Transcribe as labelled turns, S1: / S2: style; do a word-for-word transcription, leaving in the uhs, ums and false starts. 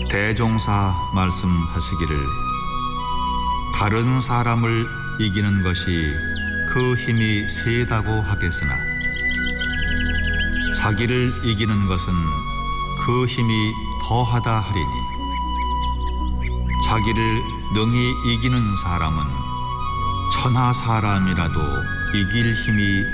S1: 대종사 말씀하시기를 다른 사람을 이기는 것이 그 힘이 세다고 하겠으나 자기를 이기는 것은 그 힘이 더하다 하리니 자기를 능히 이기는 사람은 천하 사람이라도 이길 힘이